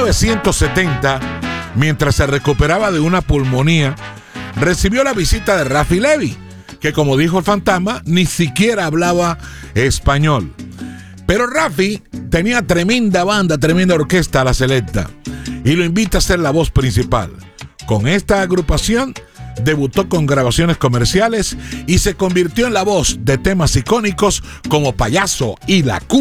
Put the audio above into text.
1970, mientras se recuperaba de una pulmonía, recibió la visita de Rafi Levy, que, como dijo el fantasma, ni siquiera hablaba español. Pero Rafi tenía tremenda banda, tremenda orquesta, La Selecta, y lo invita a ser la voz principal. Con esta agrupación debutó con grabaciones comerciales y se convirtió en la voz de temas icónicos como Payaso y La Cumbia.